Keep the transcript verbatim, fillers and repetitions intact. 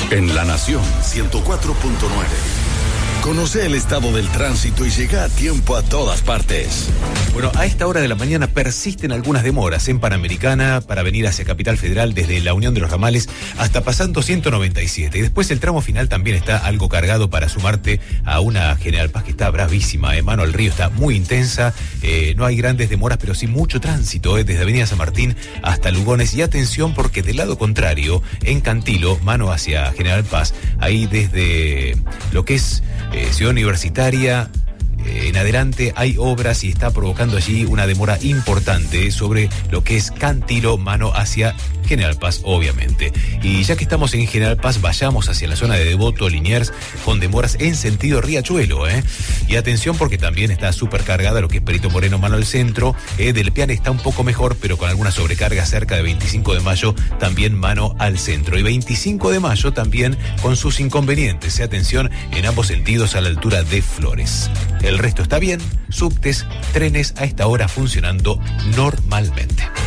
En La Nación ciento cuatro punto nueve. Conoce el estado del tránsito y llega a tiempo a todas partes. Bueno, a esta hora de la mañana persisten algunas demoras en Panamericana para venir hacia Capital Federal desde la Unión de los Ramales hasta pasando ciento noventa y siete. Y después el tramo final también está algo cargado para sumarte a una General Paz que está bravísima. Eh. Mano al río está muy intensa. Eh, no hay grandes demoras, pero sí mucho tránsito eh, desde Avenida San Martín hasta Lugones. Y atención porque del lado contrario, en Cantilo, mano hacia General Paz, ahí desde lo que es Eh, Ciudad Universitaria, eh, en adelante hay obras y está provocando allí una demora importante sobre lo que es Cantilo, mano hacia General Paz, obviamente. Y ya que estamos en General Paz, vayamos hacia la zona de Devoto, Liniers, con demoras en sentido Riachuelo, ¿eh? Y atención porque también está súper cargada lo que es Perito Moreno, mano al centro. Eh, del Pian está un poco mejor, pero con alguna sobrecarga cerca de veinticinco de mayo, también mano al centro. Y veinticinco de mayo también con sus inconvenientes. Eh, atención en ambos sentidos a la altura de Flores. El resto está bien, subtes, trenes a esta hora funcionando normalmente.